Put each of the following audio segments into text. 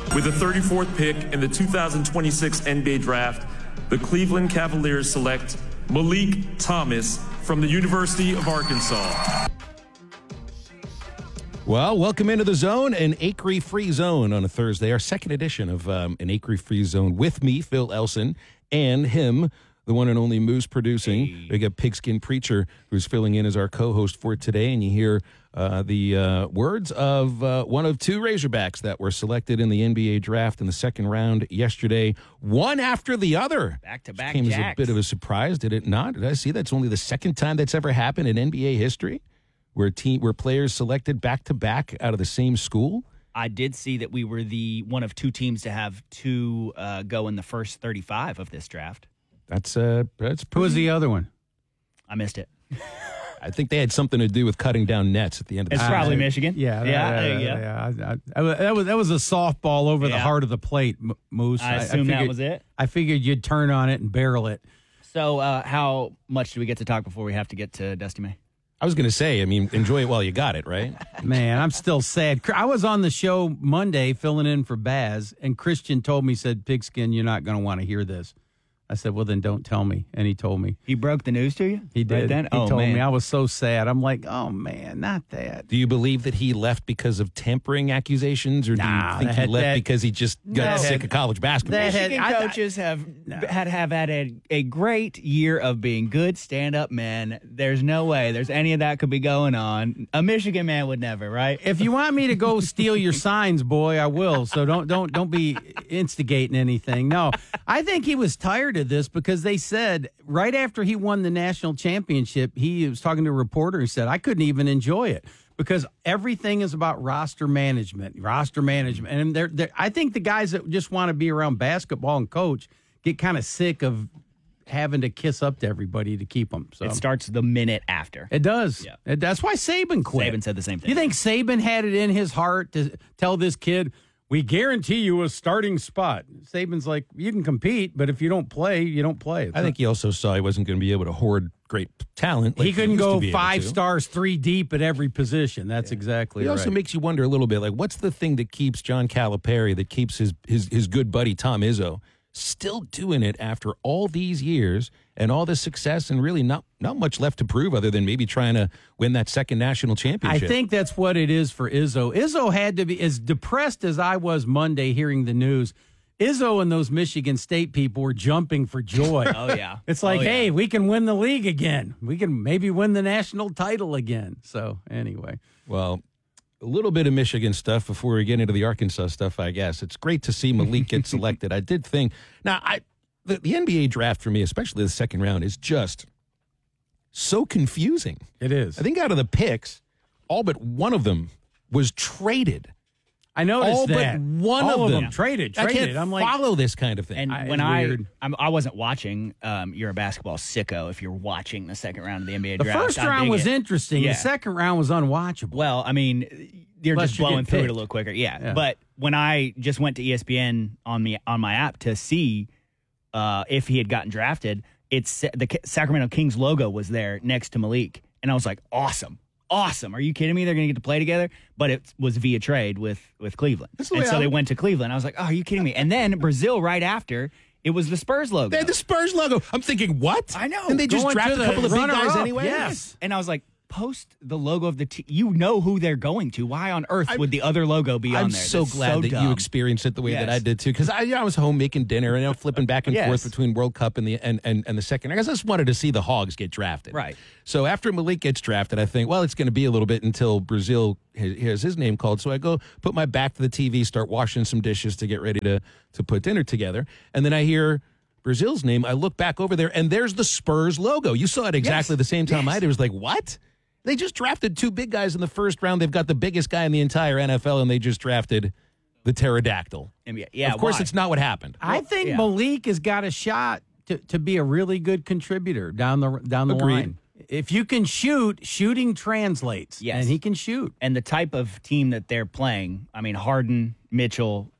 With the 34th pick in the 2026 NBA Draft, the Cleveland Cavaliers select Malik Thomas from the University of Arkansas. Well, welcome into the zone, an Acre-free zone on a Thursday, our second edition of an Acre-free zone with me, Phil Elson, and him, the one and only Moose producing. Hey. We got Pigskin Preacher, who's filling in as our co-host for today, and you hear the words of one of two Razorbacks that were selected in the NBA draft in the second round yesterday, one after the other. Back-to-back Came Jacks. as a bit of a surprise, did it not? Did I see that's only the second time that's ever happened in NBA history? Where players selected back-to-back out of the same school? I did see that we were the one of two teams to have two go in the first 35 of this draft. That's pretty. Who was the other one? I missed it. I think they had something to do with cutting down nets at the end of the It's season. probably Michigan. Yeah. That was a softball over the heart of the plate, Moose. I assume that was it. I figured you'd turn on it and barrel it. So how much do we get to talk before we have to get to Dusty May? I was going to say, I mean, enjoy it while you got it, right? Man, I'm still sad. I was on the show Monday filling in for Baz, and Christian told me, said, Pigskin, you're not going to want to hear this. I said, well, then don't tell me. And he told me. He broke the news to you? He did. Right then? He told man. me. I was so sad. I'm like, oh, man, not that. Do you believe that he left because of tampering accusations, or do you think he left because he just got sick of college basketball? Michigan coaches have had a great year of being good stand-up men. There's no way there's any of that could be going on. A Michigan man would never, right? If you want me to go steal your signs, boy, I will. So don't be instigating anything. No, I think he was tired of this because they said right after he won the national championship, he was talking to a reporter who said, I couldn't even enjoy it because everything is about roster management. And I think the guys that just want to be around basketball and coach get kind of sick of having to kiss up to everybody to keep them. So it starts the minute after. It does. Yeah. That's why Saban quit. Saban said the same thing. You think Saban had it in his heart to tell this kid, we guarantee you a starting spot? Saban's like, you can compete, but if you don't play, you don't play. I think he also saw he wasn't going to be able to hoard great talent. Like he couldn't used to go be able 5 to. stars, 3 deep at every position. That's exactly It right. also makes you wonder a little bit, like, what's the thing that keeps John Calipari, that keeps his good buddy Tom Izzo still doing it after all these years and all this success and really not much left to prove other than maybe trying to win that second national championship? I think that's what it is for Izzo. Izzo had to be, as depressed as I was Monday hearing the news, Izzo and those Michigan State people were jumping for joy. Oh, yeah. It's like, hey, we can win the league again. We can maybe win the national title again. So, anyway. Well, a little bit of Michigan stuff before we get into the Arkansas stuff, I guess. It's great to see Malik get selected. I did think. Now, the NBA draft for me, especially the second round, is just so confusing. It is. I think out of the picks, all but one of them was traded. I noticed all that. but one all of them traded. I can't I'm like, follow this kind of thing. And when I wasn't watching, you're a basketball sicko if you're watching the second round of the NBA the draft. first round was interesting. Yeah. The second round was unwatchable. Well, I mean, you're Unless just you blowing get through it picked. a little quicker. Yeah. But when I just went to ESPN on my app to see if he had gotten drafted, the Sacramento Kings logo was there next to Malik. And I was like, awesome. Are you kidding me? They're going to get to play together? But it was via trade with Cleveland. And so they went to Cleveland. I was like, oh, are you kidding me? And then Brazil right after, it was the Spurs logo. They had the Spurs logo. I'm thinking, what? I know. And they just Going drafted to a couple the of big guys runner-up, anyway? yes. And I was like, post the logo of the team. You know who they're going to. Why on earth would the other logo be on I'm there? so That's glad so that dumb. you experienced it the way that Yes. I did too. Because I was home making dinner and flipping back and Yes. forth between World Cup and the second. I guess I just wanted to see the Hogs get drafted. Right. So after Malik gets drafted, I think, well, it's going to be a little bit until Brazil has his name called. So I go put my back to the TV, start washing some dishes to get ready to put dinner together, and then I hear Brazil's name. I look back over there, and there's the Spurs logo. You saw it exactly the same time I did. It was like, what? They just drafted 2 big guys in the first round. They've got the biggest guy in the entire NFL, and they just drafted the pterodactyl. Yeah, of course, why? it's not what happened. I think Malik has got a shot to be a really good contributor down the Agreed. line. If you can shoot, shooting translates. Yes. And he can shoot. And the type of team that they're playing, I mean, Harden, Mitchell,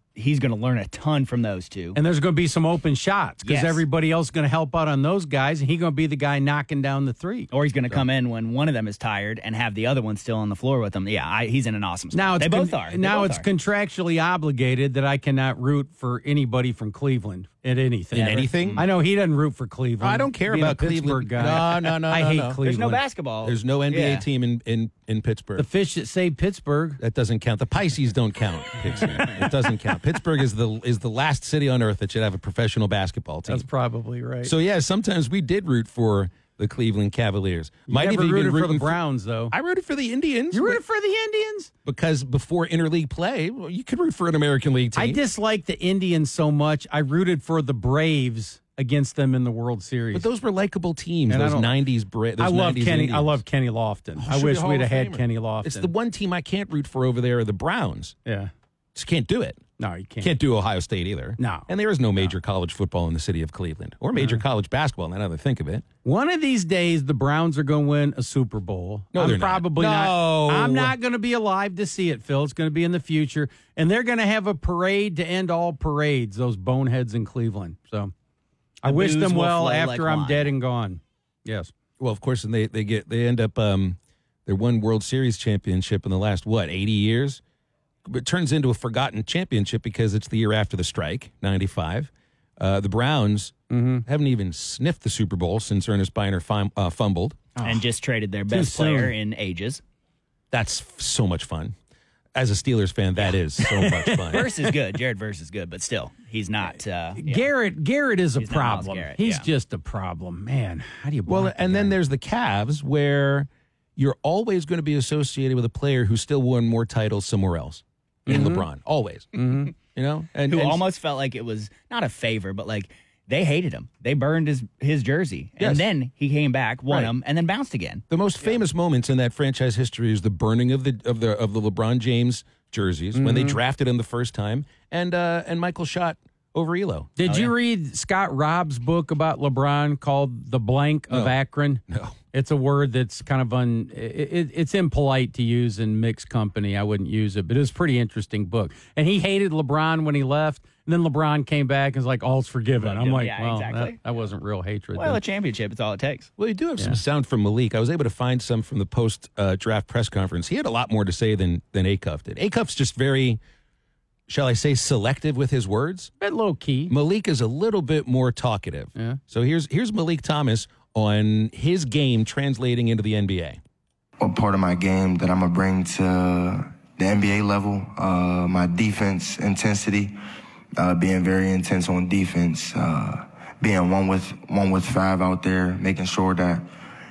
he's going to learn a ton from those two. And there's going to be some open shots because Yes. everybody else is going to help out on those guys, and he's going to be the guy knocking down the three. Or he's going to come in when one of them is tired and have the other one still on the floor with him. Yeah, he's in an awesome spot. Now it's they both are. They Now both it's are. contractually obligated that I cannot root for anybody from Cleveland at anything. In anything? I know he doesn't root for Cleveland. I don't care Being a about Cleveland. Pittsburgh guy. No, I hate no. Cleveland. There's no basketball. There's no NBA Yeah. team in Pittsburgh. The fish that saved Pittsburgh. That doesn't count. The Pisces don't count. Pixie. It doesn't count. Pittsburgh is the last city on earth that should have a professional basketball team. That's probably right. So yeah, sometimes we did root for the Cleveland Cavaliers. you never even rooted been for the rooting Browns, though. I rooted for the Indians. You rooted for the Indians? because before interleague play, well, you could root for an American League team. I dislike the Indians so much. I rooted for the Braves against them in the World Series. But those were likable teams. And I Those don't- '90s Braves. I love Kenny. Indians. I love Kenny Lofton. I Should wish be a Hall we'd of have had Famer. Kenny Lofton. It's the one team I can't root for over there are the Browns. Yeah. Just can't do it. No, you can't. Can't do Ohio State either. No. And there is no major college football in the city of Cleveland or major college basketball. Now that I think of it. One of these days, the Browns are going to win a Super Bowl. No, I'm they're not. probably No. not. I'm not going to be alive to see it, Phil. It's going to be in the future, and they're going to have a parade to end all parades. Those boneheads in Cleveland. So, I The wish booze them will after flow like I'm wine. dead and gone. Yes. Well, of course, and they end up their one World Series championship in the last 80 years. It turns into a forgotten championship because it's the year after the strike, 95. The Browns haven't even sniffed the Super Bowl since Ernest Biner fumbled. and just traded their best soon. player in ages. That's so much fun. As a Steelers fan, that is so much fun. Verse is good. Jared Verse is good, but still, he's not. Yeah. Garrett is a He's not Myles problem. Garrett, He's yeah. just a problem, man. How do you? Well, block and the then guy? there's the Cavs, where you're always going to be associated with a player who still won more titles somewhere else in LeBron. Always. Mm-hmm. You know? And almost felt like it was not a favor, but like they hated him. They burned his jersey, and Yes. then he came back, won Right. him, and then bounced again. the most famous moments in that franchise history is the burning of the LeBron James jerseys when they drafted him the first time, and Michael Schott over Elo. Did you read Scott Robb's book about LeBron called "The Blank of Akron"? No. It's a word that's kind of it's impolite to use in mixed company. I wouldn't use it, but it was a pretty interesting book. And he hated LeBron when he left, and then LeBron came back and was like, "All's forgiven." I'm him. like, Yeah, well, exactly. that wasn't real hatred. Well, then. a championship, it's all it takes. Well, you do have some sound from Malik. I was able to find some from the post-draft press conference. He had a lot more to say than Acuff did. Acuff's just very, shall I say, selective with his words. bit low key. Malik is a little bit more talkative. Yeah. So here's Malik Thomas on his game translating into the NBA. What part of my game that I'm gonna bring to the NBA level? My defense intensity, being very intense on defense, being one with five out there, making sure that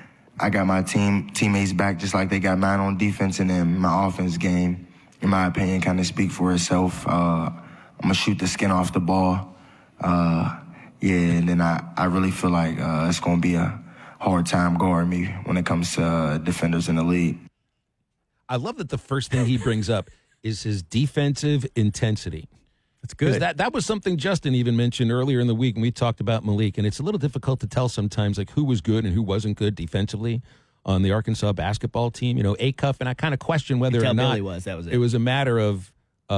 I got my teammates back just like they got mine on defense, and then my offense game, in my opinion, kind of speak for itself. I'm gonna shoot the skin off the ball. And then I really feel like it's going to be a hard time guarding me when it comes to defenders in the league. I love that the first thing he brings up is his defensive intensity. That's Because good. that was something Justin even mentioned earlier in the week when we talked about Malik, and it's a little difficult to tell sometimes like who was good and who wasn't good defensively on the Arkansas basketball team. You know, Acuff, and I kind of question whether Tell or not Billy was, that was it. It was a matter of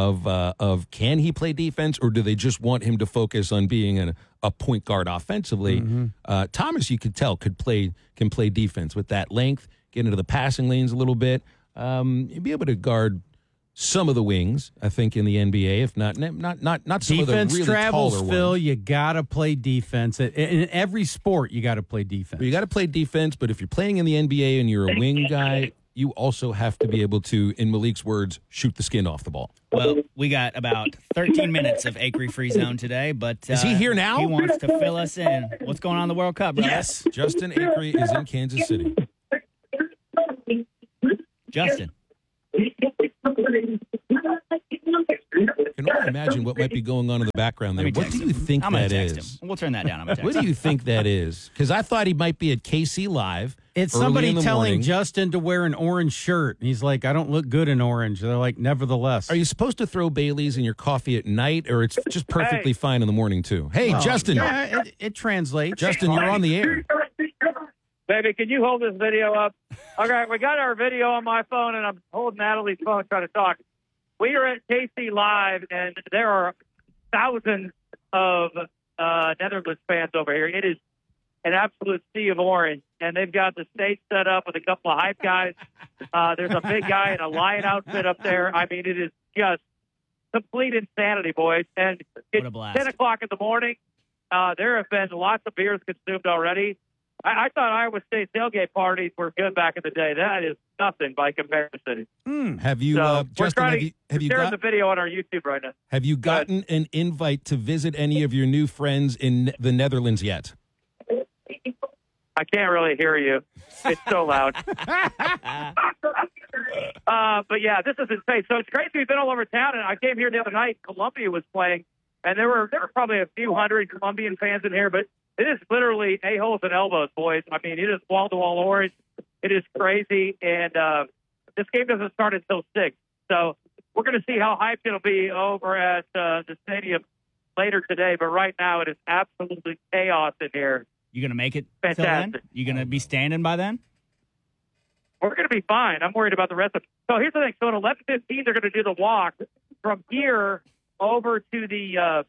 can he play defense, or do they just want him to focus on being a point guard offensively? Thomas, you could tell, can play defense with that length, get into the passing lanes a little bit. You'd be able to guard some of the wings, I think, in the NBA, if not some Defense of the really travels, taller Phil. ones. You gotta play defense in every sport. You got to play defense. But you got to play defense, but if you're playing in the NBA and you're a wing guy, you also have to be able to, in Malik's words, shoot the skin off the ball. Well, we got about 13 minutes of Acre Free Zone today, but Is he here now? He wants to fill us in. What's going on in the World Cup, brother? Yes, Justin Acree is in Kansas City. Justin. I can only imagine what might be going on in the background there. Let me What text do you him. think I'm gonna that text is? him. We'll turn that down. I'm gonna text What do him. you think that is? Because I thought he might be at KC Live. It's early somebody in the telling morning. Justin to wear an orange shirt. And he's like, I don't look good in orange. They're like, nevertheless. Are you supposed to throw Bailey's in your coffee at night, or it's just perfectly fine in the morning too? Hey, Justin. Yeah, it translates. Justin, you're on the air. Baby, can you hold this video up? Okay, we got our video on my phone, and I'm holding Natalie's phone trying to talk. we are at KC Live, and there are thousands of Netherlands fans over here. It is an absolute sea of orange, and they've got the stage set up with a couple of hype guys. There's a big guy in a lion outfit up there. I mean, it is just complete insanity, boys. And it's 10 o'clock in the morning. There have been lots of beers consumed already. I thought Iowa State tailgate parties were good back in the day. That is nothing by comparison. Have you, So Justin? Have you sharing got, the video on our YouTube right now? have you gotten an invite to visit any of your new friends in the Netherlands yet? I can't really hear you. It's so loud. But yeah, this is insane. So it's crazy. We've been all over town, and I came here the other night. Columbia was playing, and there were probably a few hundred Columbian fans in here, but it is literally a-holes and elbows, boys. I mean, it is wall-to-wall orange. It is crazy, and this game doesn't start until 6. So we're going to see how hyped it'll be over at the stadium later today. But right now, it is absolutely chaos in here. You going to make it till then? Fantastic. You going to be standing by then? We're going to be fine. I'm worried about the rest of it. So here's the thing. So at 11:15, they're going to do the walk from here over to the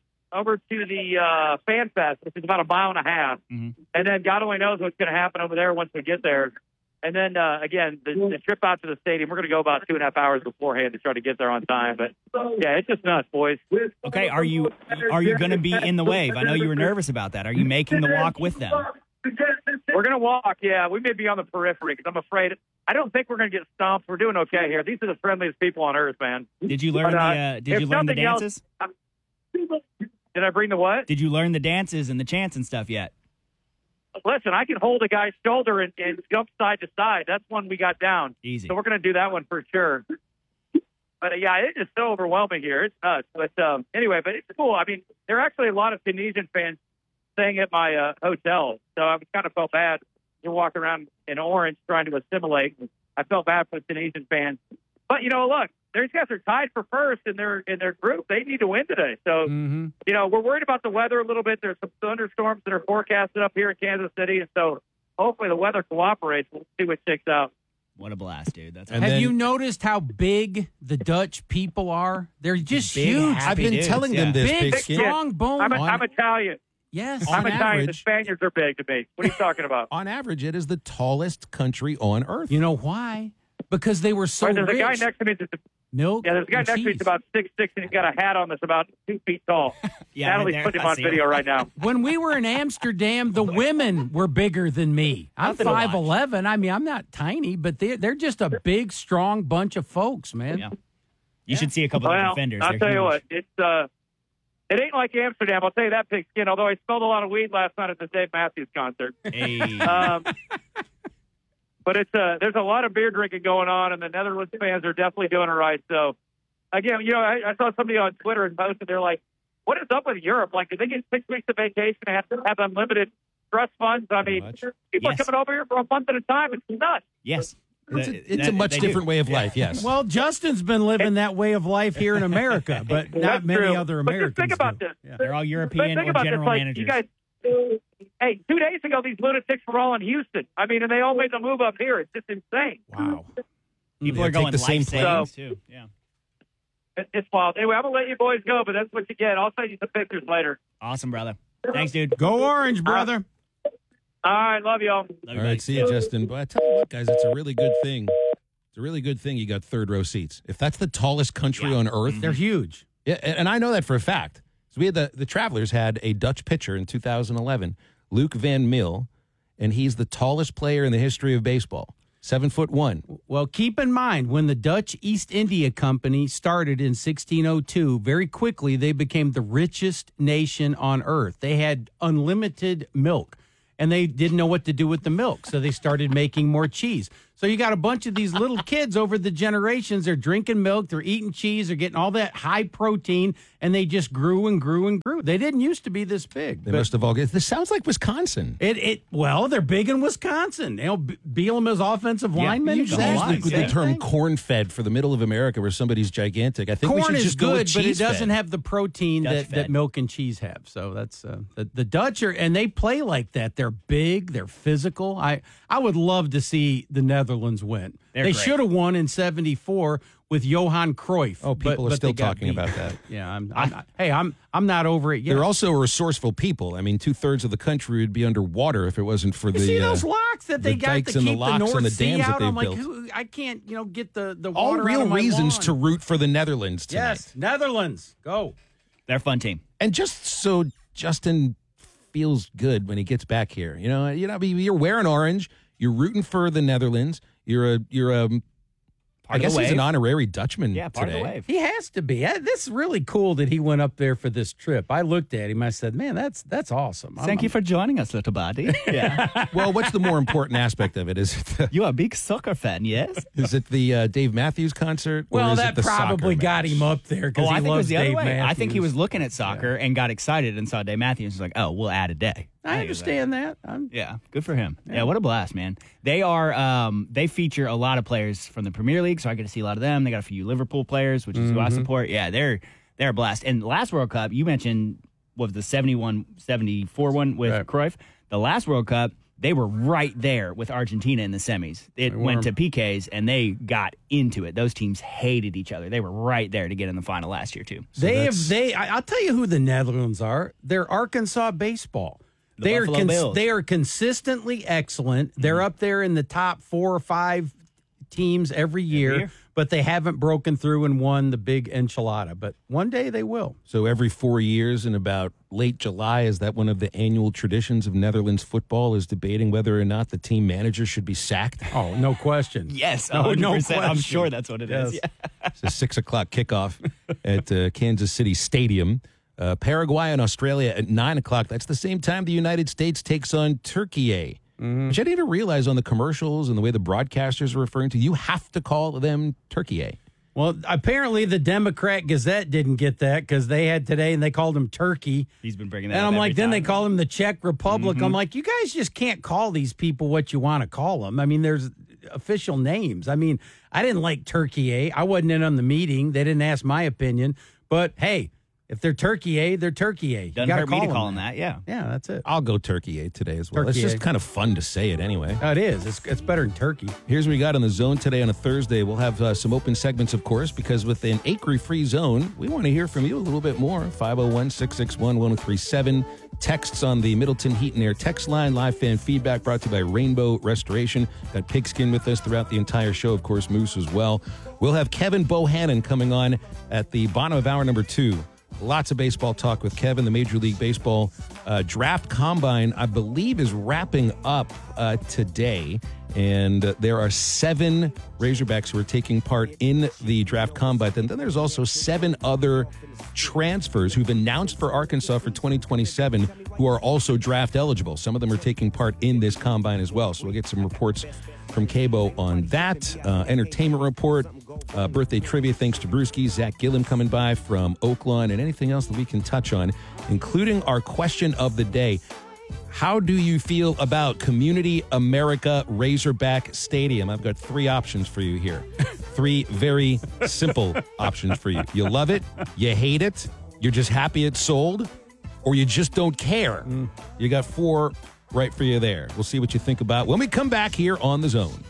Fan Fest, which is about a mile and a half. Mm-hmm. And then God only knows what's going to happen over there once we get there. And then, again, the trip out to the stadium, we're going to go about 2.5 hours beforehand to try to get there on time. But, yeah, it's just nuts, boys. Okay, are you going to be in the wave? I know you were nervous about that. Are you making the walk with them? We're going to walk, yeah. We may be on the periphery because I'm afraid – I don't think we're going to get stomped. We're doing okay here. These are the friendliest people on earth, man. Did you learn the dances? Did I bring the what? Did you learn the dances and the chants and stuff yet? Listen, I can hold a guy's shoulder and jump side to side. That's one we got down. Easy. So we're going to do that one for sure. But, yeah, it is so overwhelming here. It's nuts. But, anyway, but it's cool. I mean, there are actually a lot of Tunisian fans staying at my hotel. So I kind of felt bad. You're walking around in orange trying to assimilate. I felt bad for the Tunisian fans. But, look, these guys are tied for first in their group. They need to win today. So, we're worried about the weather a little bit. There's some thunderstorms that are forecasted up here in Kansas City. And so hopefully the weather cooperates. We'll see what shakes out. What a blast, dude. That's And Have then- you noticed how big the Dutch people are? They're just Big, huge. happy I've been dudes, telling them this, Big, Big Skin. strong bone. I'm Italian. Yes. On I'm Italian. The average- Spaniards are big to me. What are you talking about? On average, it is the tallest country on earth. You know why? Because they were so There's rich. a guy next to me that's Milk. there's a guy and next to me cheese. that's about 6'6", and he's got a hat on that's about 2 feet tall. Yeah, Natalie's there- putting him I on see him. video right now. When we were in Amsterdam, the women were bigger than me. I'm Nothing to watch. 5'11". I mean, I'm not tiny, but they're just a big, strong bunch of folks, man. Yeah. You should see a couple of Well, defenders. I'll They're tell you huge. what, it ain't like Amsterdam. I'll tell you that, Pigskin. Although I smelled a lot of weed last night at the Dave Matthews concert. Hey. But there's a lot of beer drinking going on, and the Netherlands fans are definitely doing it right. So, again, I saw somebody on Twitter and posted, they're like, what is up with Europe? Like, did they get 6 weeks of vacation and have unlimited trust funds? I mean, much. people Yes. are coming over here for a month at a time. It's nuts. Yes. It's a much They do. different way of life, yes. Well, Justin's been living that way of life here in America, but not That's many true. other But just Americans. think about do. this. Yeah. They're all But European think or about this, general like, managers. you guys, hey, 2 days ago, these lunatics were all in Houston. I mean, and they all made the move up here. It's just insane. Wow. People Yeah, are going take the same life plane. savings, too. Yeah. It's wild. Anyway, I'm going to let you boys go, but that's what you get. I'll send you some pictures later. Awesome, brother. Thanks, dude. Go Orange, brother. All right, love y'all. Love you, All buddy. right, see you, Justin. But I tell you what, guys, it's a really good thing. It's a really good thing you got third row seats. If that's the tallest country on earth, They're huge. yeah, and I know that for a fact. So we had the Travelers had a Dutch pitcher in 2011, Luke Van Mil, and he's the tallest player in the history of baseball, 7'1". Well, keep in mind, when the Dutch East India Company started in 1602, very quickly they became the richest nation on earth. They had unlimited milk, and they didn't know what to do with the milk, so they started making more cheese. So you got a bunch of these little kids over the generations. They're drinking milk, they're eating cheese, they're getting all that high protein, and they just grew and grew and grew. They didn't used to be this big. They but- must have all get. This sounds like Wisconsin. Well, they're big in Wisconsin. Bielema is offensive lineman. you the can whole use line. With the term corn-fed for the middle of America, where somebody's gigantic. I think we Corn should is just go with good, but it cheese-fed. doesn't have the protein Dutch that fed. milk and cheese have. So that's the Dutch are, and they play like that. They're big, they're physical. I would love to see the Netherlands win. They're They great. should have won in '74 with Johan Cruyff. Oh, people are but still they got talking beat. about that. Yeah, I'm not over it yet. They're also resourceful people. I mean, 2/3 of the country would be underwater if it wasn't for You the see those locks that they the got dikes to and the keep the locks North and the Sea dams that out. they've I'm like, built. I can't, get the All water out real of my reasons lawn. to root for the Netherlands tonight. Yes, Netherlands, go. They're a fun team. And just so Justin feels good when he gets back here, you're wearing orange. You're rooting for the Netherlands. You're a I guess he's an honorary Dutchman Yeah, part today. of the wave. He has to be. This is really cool that he went up there for this trip. I looked at him. I said, "Man, that's awesome." Thank you for joining us, little buddy. Yeah. Well, what's the more important aspect of it? Is it You are a big soccer fan, yes? the Dave Matthews concert? Or Well, is it that the probably soccer got match? him up there because I he think it was loves the other Dave way. Matthews. I think he was looking at soccer and got excited and saw Dave Matthews. He's like, oh, we'll add a day. I think it was that. understand that. Yeah, good for him. Yeah, what a blast, man. They are they feature a lot of players from the Premier League, so I get to see a lot of them. They got a few Liverpool players, which is who I support. Yeah, they're a blast. And the last World Cup, you mentioned was the 71-74 one with Right. Cruyff. The last World Cup, they were right there with Argentina in the semis. It went to PKs and they got into it. Those teams hated each other. They were right there to get in the final last year too. I'll tell you who the Netherlands are. They're Arkansas baseball. They Buffalo Bills. they are consistently excellent. They're up there in the top 4 or 5 teams every year, but they haven't broken through and won the big enchilada. But one day they will. So every 4 years in about late July, is that one of the annual traditions of Netherlands football, is debating whether or not the team manager should be sacked? Oh, no question. Yes, No 100%. I'm question. sure that's what it is. Yes. Yeah. It's a 6 o'clock kickoff at Kansas City Stadium. Paraguay and Australia at 9 o'clock. That's the same time the United States takes on Turkey. Which I didn't even realize on the commercials and the way the broadcasters are referring to, you have to call them Turkey. Well, apparently the Democrat Gazette didn't get that because they had today and they called him Turkey. He's been bringing that And up I'm like, every then time. they call him the Czech Republic. I'm like, you guys just can't call these people what you want to call them. I mean, there's official names. I mean, I didn't like Turkey. I wasn't in on the meeting. They didn't ask my opinion. But hey, if they're Turkey, they're Turkey. Doesn't hurt me to call him that, yeah. Yeah, that's it. I'll go Turkey today as well. It's Turkey. just kind of fun to say it anyway. It is. It's better than Turkey. Here's what we got on the zone today on a Thursday. We'll have some open segments, of course, because with an acre-free zone, we want to hear from you a little bit more. 501-661-1037. Texts on the Middleton Heat and Air text line. Live fan feedback brought to you by Rainbow Restoration. Got Pigskin with us throughout the entire show. Of course, Moose as well. We'll have Kevin Bohannon coming on at the bottom of hour number 2. Lots of baseball talk with Kevin. The Major League Baseball draft combine, I believe, is wrapping up today. And there are 7 Razorbacks who are taking part in the draft combine. And then there's also 7 other transfers who've announced for Arkansas for 2027 who are also draft eligible. Some of them are taking part in this combine as well. So we'll get some reports from Cabo on that. Entertainment report, birthday trivia, thanks to Brewski, Zach Gillum coming by from Oaklawn, and anything else that we can touch on, including our question of the day. How do you feel about Community America Razorback Stadium? I've got 3 options for you here. 3 very simple options for you. You love it, you hate it, you're just happy it's sold, or you just don't care. You got 4 right for you there. We'll see what you think about when we come back here on The Zone.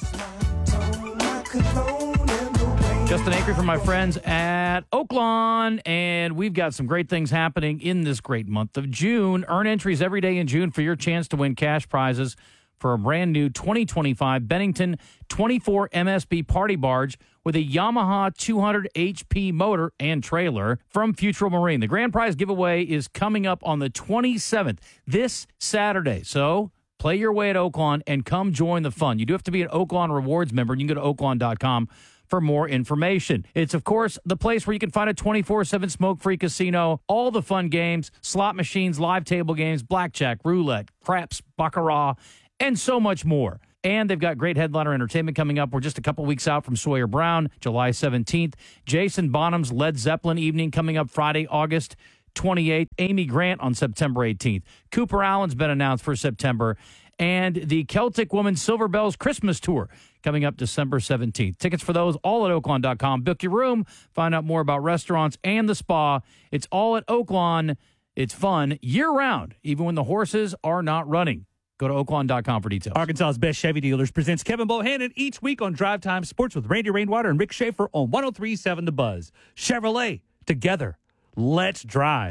Justin Acri from my friends at Oaklawn, and we've got some great things happening in this great month of June. Earn entries every day in June for your chance to win cash prizes for a brand new 2025 Bennington 24 MSP party barge with a Yamaha 200 HP motor and trailer from Futural Marine. The grand prize giveaway is coming up on the 27th, this Saturday. So play your way at Oaklawn and come join the fun. You do have to be an Oaklawn Rewards member. You can go to oaklawn.com for more information. It's, of course, the place where you can find a 24/7 smoke-free casino, all the fun games, slot machines, live table games, blackjack, roulette, craps, baccarat, and so much more. And they've got great headliner entertainment coming up. We're just a couple weeks out from Sawyer Brown, July 17th. Jason Bonham's Led Zeppelin evening coming up Friday, August 28th. Amy Grant on September 18th. Cooper Allen's been announced for September. And the Celtic Woman Silver Bells Christmas Tour coming up December 17th. Tickets for those all at oaklawn.com. Book your room. Find out more about restaurants and the spa. It's all at Oaklawn. It's fun year-round, even when the horses are not running. Go to oaklawn.com for details. Arkansas's Best Chevy Dealers presents Kevin Bohannon each week on Drive Time Sports with Randy Rainwater and Rick Schaefer on 103.7 The Buzz. Chevrolet, together, let's drive.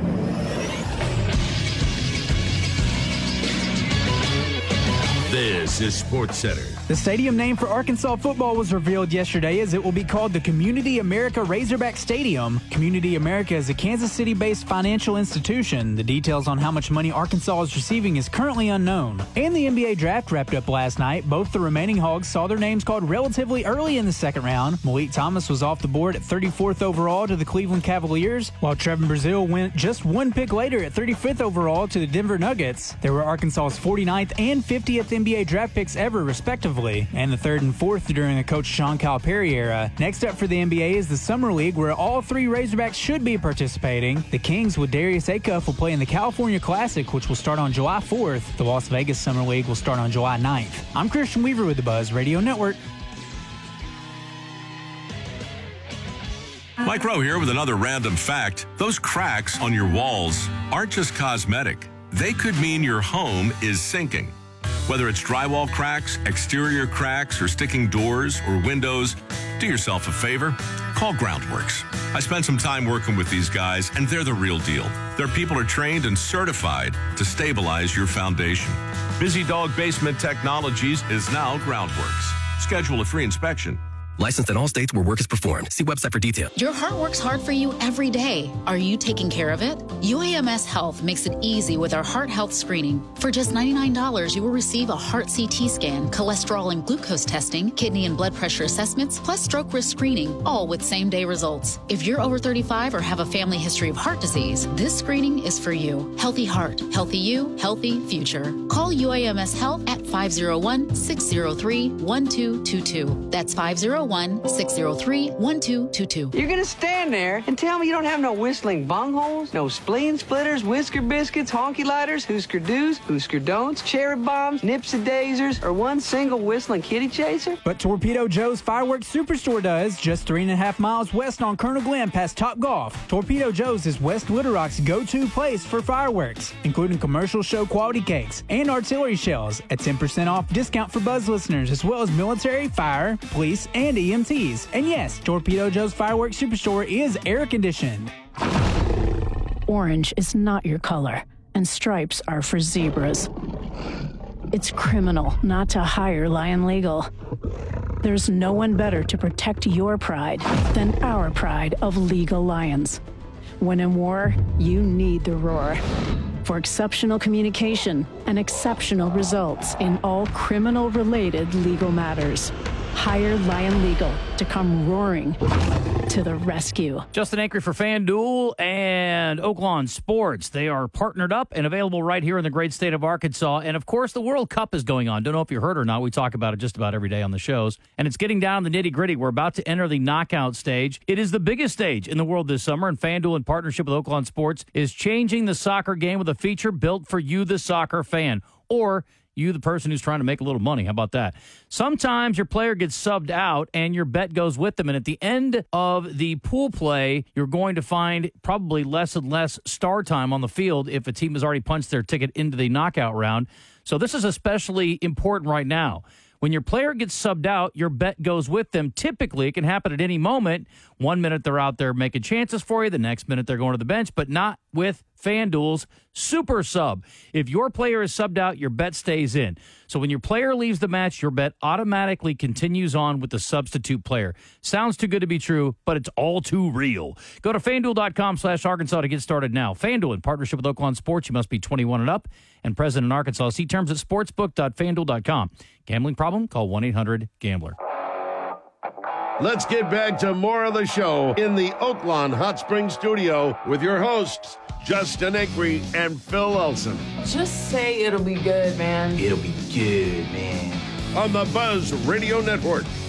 This is Sports Center. The stadium name for Arkansas football was revealed yesterday as it will be called the Community America Razorback Stadium. Community America is a Kansas City-based financial institution. The details on how much money Arkansas is receiving is currently unknown. And the NBA draft wrapped up last night. Both the remaining Hogs saw their names called relatively early in the second round. Malik Thomas was off the board at 34th overall to the Cleveland Cavaliers, while Trevin Brazile went just one pick later at 35th overall to the Denver Nuggets. There were Arkansas's 49th and 50th NBA draft picks ever, respectively, and the third and fourth during the coach Sean Calipari era. Next up for the NBA is the Summer League, where all three Razorbacks should be participating. The Kings with Darius Acuff will play in the California Classic, which will start on July 4th. The Las Vegas Summer League will start on July 9th. I'm Christian Weaver with the Buzz Radio Network. Mike Rowe here with another random fact. Those cracks on your walls aren't just cosmetic. They could mean your home is sinking. Whether it's drywall cracks, exterior cracks, or sticking doors or windows, do yourself a favor. Call Groundworks. I spent some time working with these guys, and they're the real deal. Their people are trained and certified to stabilize your foundation. Busy Dog Basement Technologies is now Groundworks. Schedule a free inspection. Licensed in all states where work is performed. See website for details. Your heart works hard for you every day. Are you taking care of it? UAMS Health makes it easy with our heart health screening. For just $99, you will receive a heart CT scan, cholesterol and glucose testing, kidney and blood pressure assessments, plus stroke risk screening, all with same-day results. If you're over 35 or have a family history of heart disease, this screening is for you. Healthy heart, healthy you, healthy future. Call UAMS Health at 501-603-1222. That's 501-603-1222. You're gonna stand there and tell me you don't have no whistling bungholes, no spleen splitters, whisker biscuits, honky lighters, Husker do's, Husker don'ts, cherry bombs, nipsy daisers, or one single whistling kitty chaser? But Torpedo Joe's Fireworks Superstore does, just 3.5 miles west on Colonel Glenn past Top Golf. Torpedo Joe's is West Little Rock's go-to place for fireworks, including commercial show quality cakes and artillery shells, a 10% off discount for Buzz listeners, as well as military, fire, police, and EMTs. And yes, Torpedo Joe's Fireworks Superstore is air-conditioned. Orange is not your color, and stripes are for zebras. It's criminal not to hire Lion Legal. There's no one better to protect your pride than our pride of legal lions. When in war, you need the roar. For exceptional communication and exceptional results in all criminal-related legal matters, hire Lion Legal to come roaring to the rescue. Justin Acri for FanDuel and Oaklawn Sports. They are partnered up and available right here in the great state of Arkansas. And, of course, the World Cup is going on. Don't know if you heard or not. We talk about it just about every day on the shows. And it's getting down to the nitty-gritty. We're about to enter the knockout stage. It is the biggest stage in the world this summer, and FanDuel, in partnership with Oaklawn Sports, is changing the soccer game with a feature built for you, the soccer fan, or you, the person who's trying to make a little money. How about that? Sometimes your player gets subbed out and your bet goes with them. And at the end of the pool play, you're going to find probably less and less star time on the field if a team has already punched their ticket into the knockout round. So this is especially important right now. When your player gets subbed out, your bet goes with them. Typically, it can happen at any moment. 1 minute they're out there making chances for you. The next minute they're going to the bench, but not with FanDuel's Super Sub. If your player is subbed out, your bet stays in. So when your player leaves the match, your bet automatically continues on with the substitute player. Sounds too good to be true, but it's all too real. Go to FanDuel.com/Arkansas to get started now. FanDuel, in partnership with Oaklawn Sports, you must be 21 and up and present in Arkansas. See terms at sportsbook.fanduel.com. Gambling problem? Call 1-800-GAMBLER. Let's get back to more of the show in the Oaklawn Hot Springs studio with your hosts, Justin Acri and Phil Elson. Just say it'll be good, man. It'll be good, man. On the Buzz Radio Network.